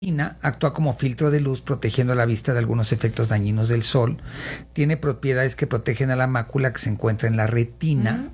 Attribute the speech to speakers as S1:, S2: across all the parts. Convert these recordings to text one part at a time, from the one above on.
S1: Actúa como filtro de luz protegiendo la vista de algunos efectos dañinos del sol. Tiene propiedades que protegen a la mácula que se encuentra en la retina.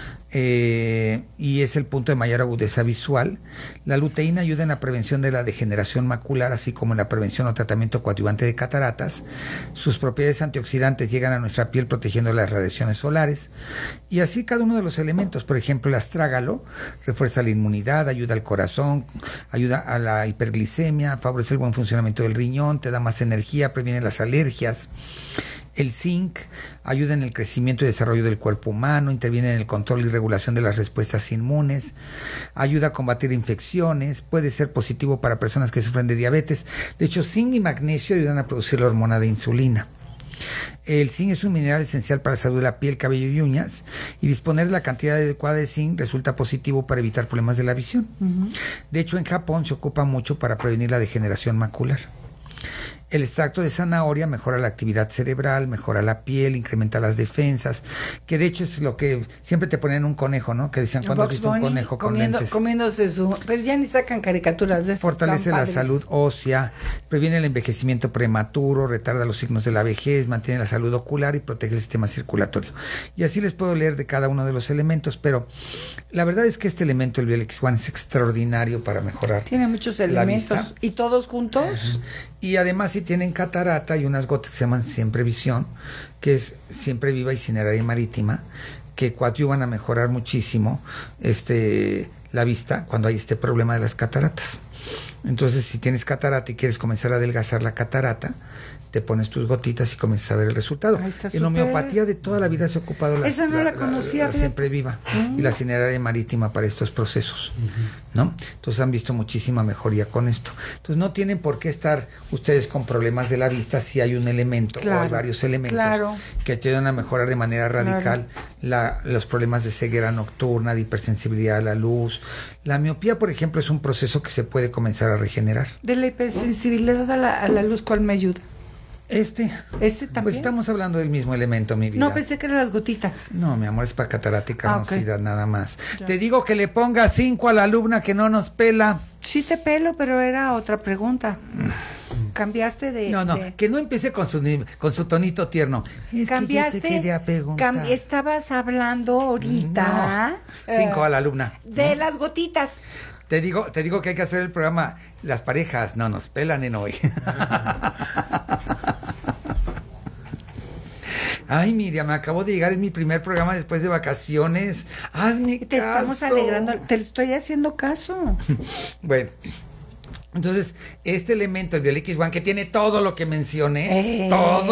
S1: Y es el punto de mayor agudeza visual. La luteína ayuda en la prevención de la degeneración macular, así como en la prevención o tratamiento coadyuvante de cataratas. Sus propiedades antioxidantes llegan a nuestra piel protegiendo las radiaciones solares. Y así cada uno de los elementos. Por ejemplo, el astrágalo refuerza la inmunidad, ayuda al corazón, ayuda a la hiperglicemia, favorece el buen funcionamiento del riñón, te da más energía, previene las alergias. El zinc ayuda en el crecimiento y desarrollo del cuerpo humano, interviene en el control y regulación de las respuestas inmunes, ayuda a combatir infecciones, puede ser positivo para personas que sufren de diabetes. De hecho, zinc y magnesio ayudan a producir la hormona de insulina. El zinc es un mineral esencial para la salud de la piel, cabello y uñas, y disponer de la cantidad adecuada de zinc resulta positivo para evitar problemas de la visión. De hecho, en Japón se ocupa mucho para prevenir la degeneración macular. El extracto de zanahoria mejora la actividad cerebral, mejora la piel, incrementa las defensas, que de hecho es lo que siempre te ponían un conejo, ¿no? Que decían, ¿cuándo viste un conejo con lentes?
S2: Comiéndose su... Pero ya ni sacan caricaturas de eso.
S1: Fortalece la salud ósea, previene el envejecimiento prematuro, retarda los signos de la vejez, mantiene la salud ocular y protege el sistema circulatorio. Y así les puedo leer de cada uno de los elementos, pero la verdad es que este elemento, el Biolix-1, es extraordinario para mejorar.
S2: Tiene muchos elementos. ¿Y todos juntos?
S1: Y además si tienen catarata, y unas gotas que se llaman Siempre Visión, que es siempre viva y cineraria marítima, que coadyuvan a mejorar muchísimo la vista cuando hay este problema de las cataratas. Entonces, si tienes catarata y quieres comenzar a adelgazar la catarata, te pones tus gotitas y comienzas a ver el resultado. En homeopatía de toda la vida se ha ocupado la Siempre Viva y la cineraria marítima para estos procesos, ¿no? Entonces han visto muchísima mejoría con esto. Entonces no tienen por qué estar ustedes con problemas de la vista si hay un elemento o hay varios elementos que te ayudan a mejorar de manera radical los problemas de ceguera nocturna, de hipersensibilidad a la luz. La miopía, por ejemplo, es un proceso que se puede comenzar a regenerar.
S2: De la hipersensibilidad a la luz, ¿cuál me ayuda?
S1: Este
S2: también.
S1: Pues estamos hablando del mismo elemento, mi vida.
S2: No, pensé que eran las gotitas.
S1: No, mi amor, es para catarata y carnosidad, nada más. Ya. Te digo que le ponga 5 a la alumna que no nos pela.
S2: Sí te pelo, pero era otra pregunta. Cambiaste de...
S1: No, que no empiece con su tonito tierno.
S2: Cambiaste,
S1: que yo te quería preguntar.
S2: Estabas hablando ahorita...
S1: 5 a la alumna.
S2: De las gotitas.
S1: Te digo que hay que hacer el programa. Las parejas no nos pelan en hoy. Ay, Miriam, me acabo de llegar, es mi primer programa después de vacaciones. Hazme caso.
S2: Te estamos alegrando, te estoy haciendo caso.
S1: Bueno, entonces, este elemento, el Biolix-1, que tiene todo lo que mencioné,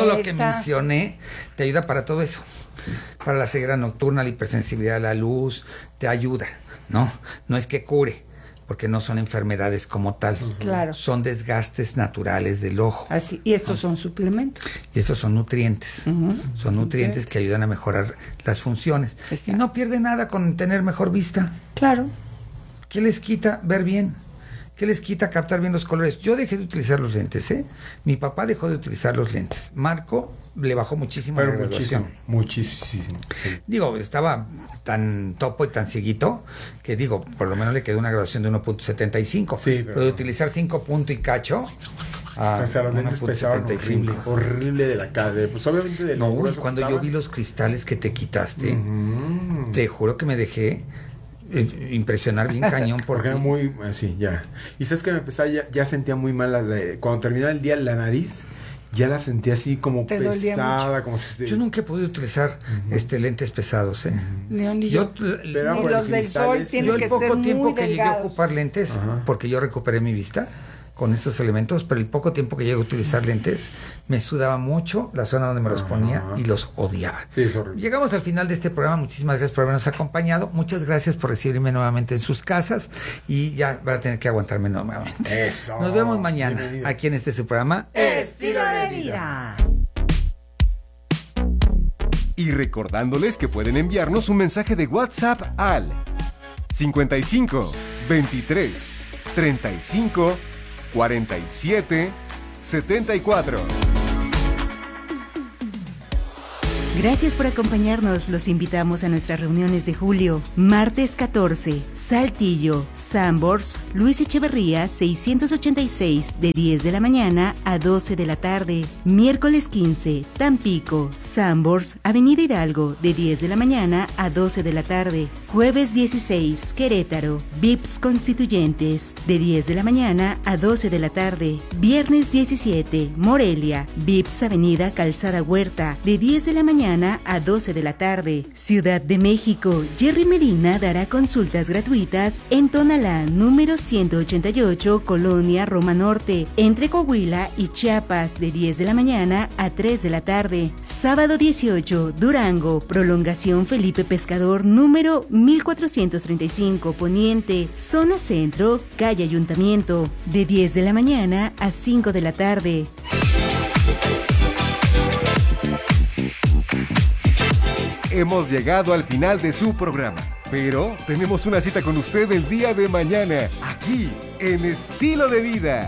S1: te ayuda para todo eso. Para la ceguera nocturna, la hipersensibilidad a la luz, te ayuda, ¿no? No es que cure, porque no son enfermedades como tal.
S2: Claro.
S1: Son desgastes naturales del ojo.
S2: Así. Y estos son suplementos.
S1: Y estos son nutrientes. Son nutrientes que ayudan a mejorar las funciones. Exacto. Y no pierde nada con tener mejor vista.
S2: Claro.
S1: ¿Qué les quita ver bien? ¿Qué les quita captar bien los colores? Yo dejé de utilizar los lentes, ¿eh? Mi papá dejó de utilizar los lentes. Marco le bajó muchísimo la graduación.
S3: Muchísimo.
S1: Digo, estaba tan topo y tan cieguito que por lo menos le quedó una graduación de 1.75.
S3: Sí,
S1: pero de utilizar 5 puntos y cacho
S3: a los lentes pesaban horrible de la cara. Pues obviamente de
S1: no, y cuando yo vi los cristales que te quitaste, te juro que me dejé impresionar bien cañón porque
S3: era muy así ya. Y sabes que me empezaba ya sentía muy mal cuando terminaba el día la nariz ya la sentía así como pesada, como si
S1: yo nunca he podido utilizar lentes pesados,
S2: ni yo. Ni los del sol tienen que ser muy delgados. Yo el poco tiempo que llegué a
S1: ocupar lentes, porque yo recuperé mi vista con estos elementos, pero el poco tiempo que llegué a utilizar lentes, me sudaba mucho la zona donde me los ponía y los odiaba.
S3: Sí, es horrible.
S1: Llegamos al final de este programa. Muchísimas gracias por habernos acompañado. Muchas gracias por recibirme nuevamente en sus casas y ya van a tener que aguantarme nuevamente.
S3: Eso.
S1: Nos vemos mañana aquí en su programa
S2: Estilo de Vida.
S4: Y recordándoles que pueden enviarnos un mensaje de WhatsApp al 55 23 35 47 74.
S5: Gracias por acompañarnos. Los invitamos a nuestras reuniones de julio. Martes 14, Saltillo, Sanborns, Luis Echeverría 686, de 10 de la mañana a 12 de la tarde. Miércoles 15, Tampico, Sanborns, Avenida Hidalgo, de 10 de la mañana a 12 de la tarde. Jueves 16, Querétaro, Vips Constituyentes, de 10 de la mañana a 12 de la tarde. Viernes 17, Morelia, Vips Avenida Calzada Huerta, de 10 de la mañana a 12 de la tarde. Ciudad de México, Jerry Medina dará consultas gratuitas en Tonalá, número 188, Colonia Roma Norte, entre Coahuila y Chiapas, de 10 de la mañana a 3 de la tarde. Sábado 18, Durango, Prolongación Felipe Pescador, número 1435, Poniente, Zona Centro, Calle Ayuntamiento, de 10 de la mañana a 5 de la tarde.
S4: Hemos llegado al final de su programa, pero tenemos una cita con usted el día de mañana, aquí, en Estilo de Vida.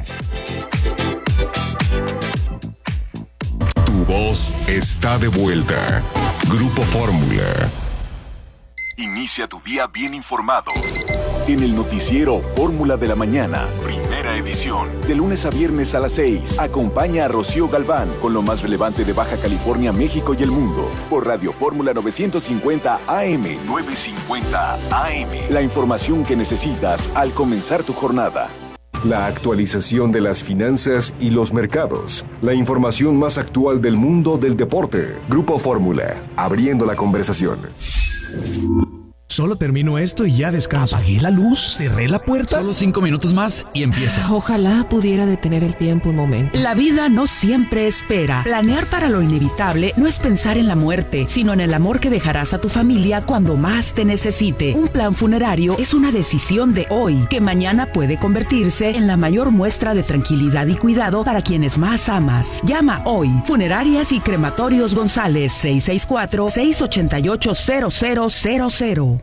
S6: Tu voz está de vuelta. Grupo Fórmula. Inicia tu día bien informado. En el noticiero Fórmula de la Mañana, primera edición. De lunes a viernes a las 6. Acompaña a Rocío Galván con lo más relevante de Baja California, México y el mundo. Por Radio Fórmula 950 AM. 950 AM. La información que necesitas al comenzar tu jornada. La actualización de las finanzas y los mercados. La información más actual del mundo del deporte. Grupo Fórmula. Abriendo la conversación.
S7: Solo termino esto y ya descanso. Apagué la luz, cerré la puerta. Solo 5 minutos más y empieza.
S8: Ojalá pudiera detener el tiempo un momento.
S9: La vida no siempre espera. Planear para lo inevitable no es pensar en la muerte, sino en el amor que dejarás a tu familia cuando más te necesite. Un plan funerario es una decisión de hoy, que mañana puede convertirse en la mayor muestra de tranquilidad y cuidado para quienes más amas. Llama hoy. Funerarias y Crematorios González, 664-688-0000.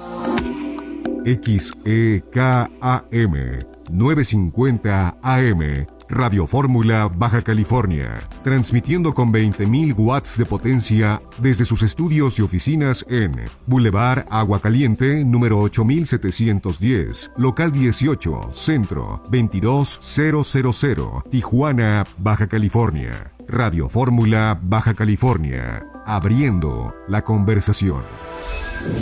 S6: XEKAM 950 AM, Radio Fórmula, Baja California, transmitiendo con 20.000 watts de potencia desde sus estudios y oficinas en Boulevard Agua Caliente, número 8710, local 18, Centro, 22000, Tijuana, Baja California. Radio Fórmula, Baja California, abriendo la conversación.